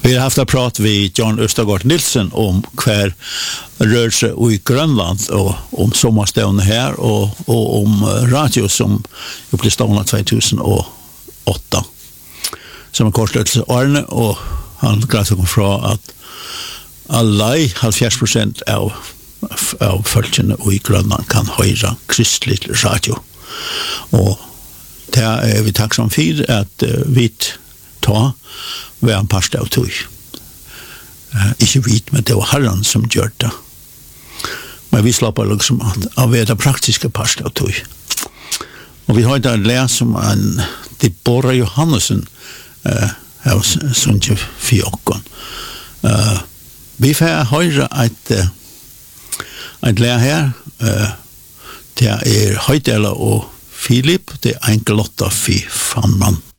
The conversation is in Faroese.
Vi har haft att prata med John Østergaard Nielsen om hver rörelse i Grönland och om sommarstående här och om radio som blev stående 2008 som en kortlötelse Arne och han glädde kom från att alla 70% av folken i Grönland kan höra kristlig radio och det är vi tacksam för att vi tar var en parst av tog. Ikke vit, men det var Herren som gjør det. Men vi slapper liksom av det praktiske parst av tog. Og vi har da lært om en Deborah Johannesson av Sundsjø Fjåkon. Vi får høre et lærer her. Det er Høydela og Filip, det er Enkelotta Fy Fanman.